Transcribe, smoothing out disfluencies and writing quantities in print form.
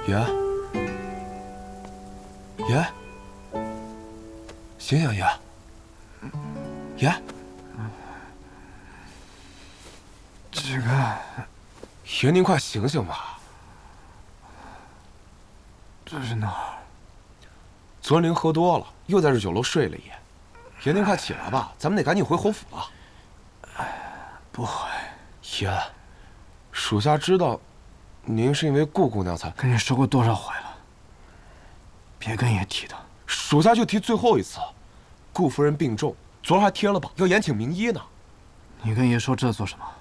爷，爷，醒醒，爷，爷， 这个， 爷您快醒醒吧！ 这是哪儿？ 昨儿您喝多了，又在这酒楼睡了一夜。爷您快起来吧，咱们得赶紧回侯府了。 不会， 爷，属下知道，您是因为顾姑娘才…… 跟你说过多少回了，别跟爷提他。 属下就提最后一次。顾夫人病重，昨儿还贴了榜，要延请名医呢。 你跟爷说这做什么？